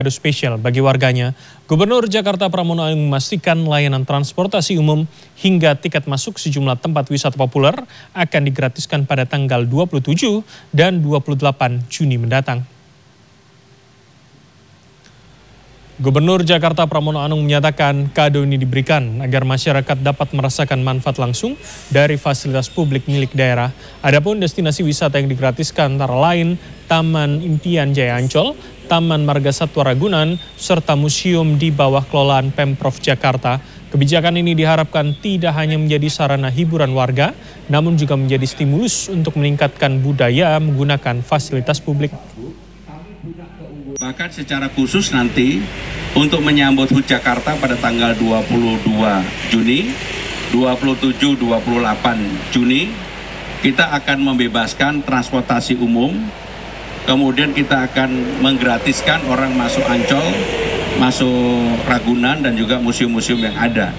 kado spesial bagi warganya. Gubernur Jakarta Pramono Anung memastikan layanan transportasi umum hingga tiket masuk sejumlah tempat wisata populer akan digratiskan pada tanggal 27 dan 28 Juni mendatang. Gubernur Jakarta Pramono Anung menyatakan kado ini diberikan agar masyarakat dapat merasakan manfaat langsung dari fasilitas publik milik daerah. Adapun destinasi wisata yang digratiskan antara lain Taman Impian Jaya Ancol, Taman Marga Satwa Ragunan, serta museum di bawah kelolaan Pemprov Jakarta. Kebijakan ini diharapkan tidak hanya menjadi sarana hiburan warga, namun juga menjadi stimulus untuk meningkatkan budaya menggunakan fasilitas publik. Bahkan secara khusus nanti untuk menyambut HUT Jakarta pada tanggal 22 Juni, 27, 28 Juni, kita akan membebaskan transportasi umum, kemudian kita akan menggratiskan orang masuk Ancol, masuk Ragunan, dan juga museum-museum yang ada.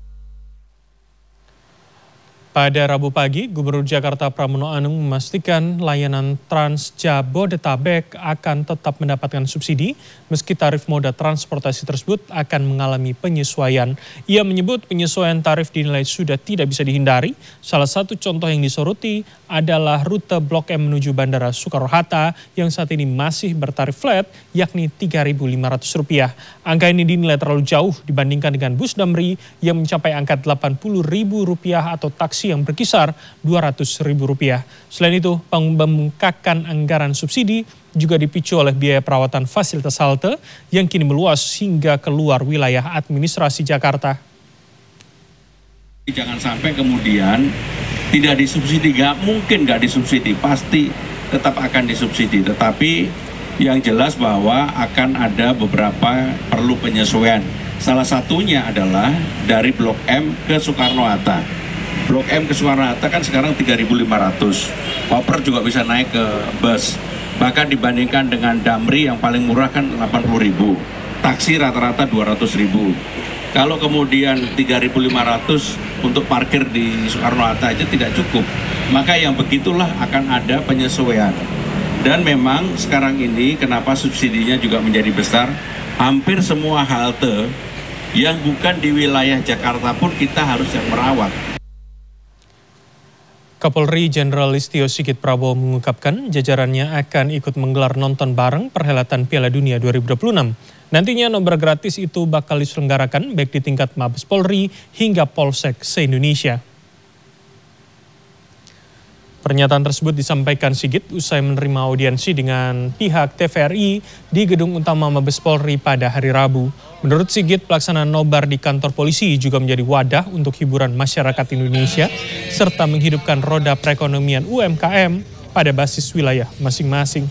Pada Rabu pagi, Gubernur Jakarta Pramono Anung memastikan layanan Trans Jabodetabek akan tetap mendapatkan subsidi meski tarif moda transportasi tersebut akan mengalami penyesuaian. Ia menyebut penyesuaian tarif dinilai sudah tidak bisa dihindari. Salah satu contoh yang disoroti adalah rute Blok M menuju Bandara Soekarno-Hatta yang saat ini masih bertarif flat yakni Rp3.500. Angka ini dinilai terlalu jauh dibandingkan dengan bus Damri yang mencapai angka Rp80.000 atau taksi yang berkisar Rp200.000. Selain itu, pembengkakan anggaran subsidi juga dipicu oleh biaya perawatan fasilitas halte yang kini meluas hingga keluar wilayah administrasi Jakarta. Jangan sampai kemudian tidak disubsidi, mungkin nggak disubsidi, pasti tetap akan disubsidi. Tetapi yang jelas bahwa akan ada beberapa perlu penyesuaian. Salah satunya adalah dari Blok M ke Soekarno-Hatta. Blok M ke Soekarno-Hatta kan sekarang Rp3.500. Koper juga bisa naik ke bus. Bahkan dibandingkan dengan Damri yang paling murah kan Rp80.000. Taksi rata-rata Rp200.000. Kalau kemudian Rp3.500 untuk parkir di Soekarno-Hatta aja tidak cukup. Maka yang begitulah akan ada penyesuaian. Dan memang sekarang ini kenapa subsidinya juga menjadi besar, hampir semua halte yang bukan di wilayah Jakarta pun kita harus yang merawat. Kapolri Jenderal Listio Sigit Prabowo mengungkapkan jajarannya akan ikut menggelar nonton bareng perhelatan Piala Dunia 2026. Nantinya nobar gratis itu bakal diselenggarakan baik di tingkat Mabes Polri hingga Polsek se-Indonesia. Pernyataan tersebut disampaikan Sigit usai menerima audiensi dengan pihak TVRI di Gedung Utama Mabes Polri pada hari Rabu. Menurut Sigit, pelaksanaan nobar di kantor polisi juga menjadi wadah untuk hiburan masyarakat Indonesia serta menghidupkan roda perekonomian UMKM pada basis wilayah masing-masing.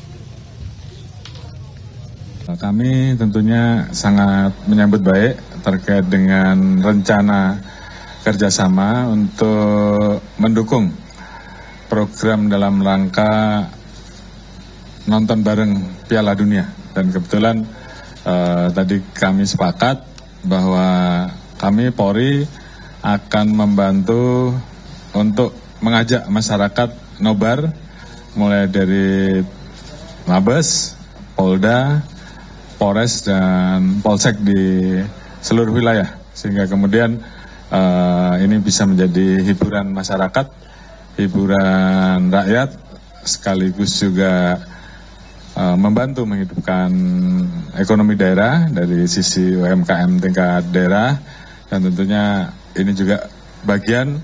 Kami tentunya sangat menyambut baik terkait dengan rencana kerjasama untuk mendukung program dalam rangka nonton bareng Piala Dunia. Dan kebetulan tadi kami sepakat bahwa kami Polri akan membantu untuk mengajak masyarakat nobar mulai dari Mabes, Polda, Polres, dan Polsek di seluruh wilayah. Sehingga kemudian ini bisa menjadi hiburan masyarakat, hiburan rakyat, sekaligus juga membantu menghidupkan ekonomi daerah dari sisi UMKM tingkat daerah, dan tentunya ini juga bagian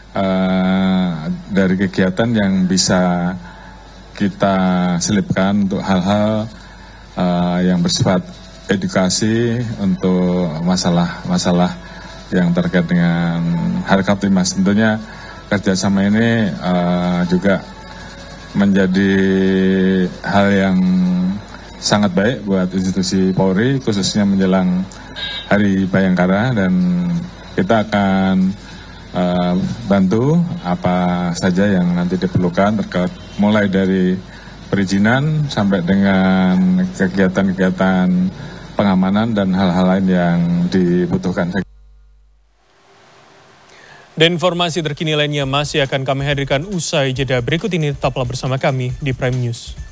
dari kegiatan yang bisa kita selipkan untuk hal-hal yang bersifat edukasi untuk masalah-masalah yang terkait dengan harga Harkaptimas. Tentunya kerjasama ini juga menjadi hal yang sangat baik buat institusi Polri, khususnya menjelang Hari Bayangkara, dan kita akan bantu apa saja yang nanti diperlukan terkait mulai dari perizinan sampai dengan kegiatan-kegiatan pengamanan dan hal-hal lain yang dibutuhkan. Dan informasi terkini lainnya masih akan kami hadirkan usai jeda berikut ini. Tetaplah bersama kami di Prime News.